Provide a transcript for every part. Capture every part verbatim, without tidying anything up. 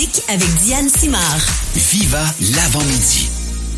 Trafic avec Diane Simard. Viva l'avant-midi.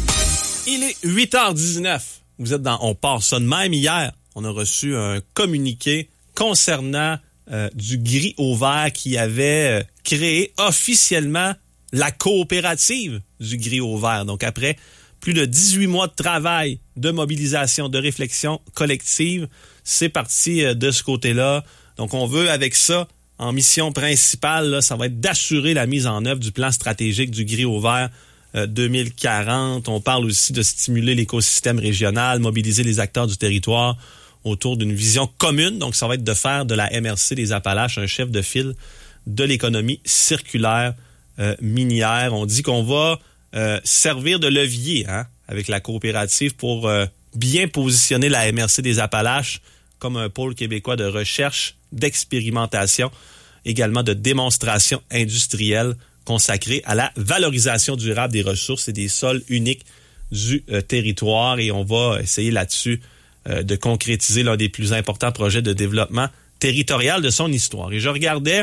Il est huit heures dix-neuf. Vous êtes dans On part ça de même. Hier, on a reçu un communiqué concernant euh, du gris au vert qui avait euh, créé officiellement la coopérative du gris au vert. Donc après plus de dix-huit mois de travail, de mobilisation, de réflexion collective, c'est parti euh, de ce côté-là. Donc on veut avec ça, en mission principale, là, ça va être d'assurer la mise en œuvre du plan stratégique du gris au vert euh, deux mille quarante. On parle aussi de stimuler l'écosystème régional, mobiliser les acteurs du territoire autour d'une vision commune. Donc ça va être de faire de la M R C des Appalaches un chef de file de l'économie circulaire euh, minière. On dit qu'on va euh, servir de levier hein, avec la coopérative pour euh, bien positionner la M R C des Appalaches comme un pôle québécois de recherche, d'expérimentation, également de démonstration industrielle consacrée à la valorisation durable des ressources et des sols uniques du euh, territoire. Et on va essayer là-dessus euh, de concrétiser l'un des plus importants projets de développement territorial de son histoire. Et je regardais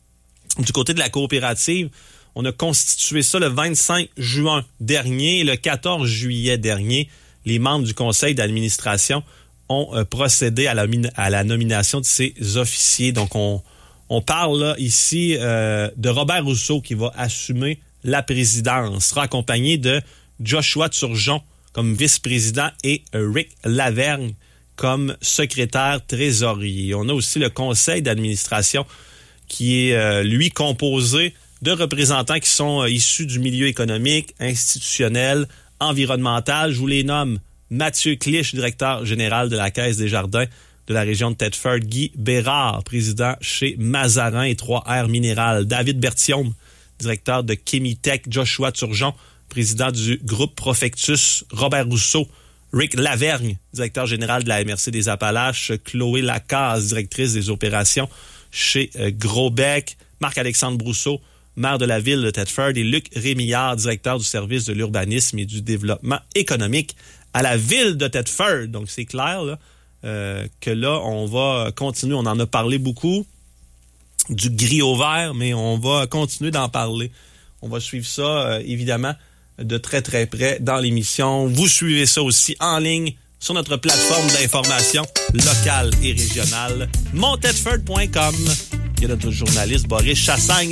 du côté de la coopérative, on a constitué ça le vingt-cinq juin dernier et le quatorze juillet dernier, les membres du conseil d'administration ont euh, procédé à la, à la nomination de ces officiers. Donc, on, on parle là, ici euh, de Robert Rousseau qui va assumer la présidence, sera accompagné de Joshua Turgeon comme vice-président et Rick Lavergne comme secrétaire trésorier. On a aussi le conseil d'administration qui est, euh, lui, composé de représentants qui sont euh, issus du milieu économique, institutionnel, environnemental. Je vous les nomme. Mathieu Clich, directeur général de la Caisse des Jardins de la région de Thetford. Guy Bérard, président chez Mazarin et trois R Minéral. David Berthiaume, directeur de Chemitech. Joshua Turgeon, président du groupe Profectus. Robert Rousseau. Rick Lavergne, directeur général de la M R C des Appalaches. Chloé Lacaze, directrice des opérations chez euh, Grosbec. Marc-Alexandre Brousseau, maire de la ville de Thetford. Et Luc Rémillard, directeur du service de l'urbanisme et du développement économique à la ville de Thetford. Donc, c'est clair là, euh, que là, on va continuer. On en a parlé beaucoup du gris au vert, mais on va continuer d'en parler. On va suivre ça, euh, évidemment, de très, très près dans l'émission. Vous suivez ça aussi en ligne sur notre plateforme d'information locale et régionale, mon thetford point com. Il y a notre journaliste Boris Chassagne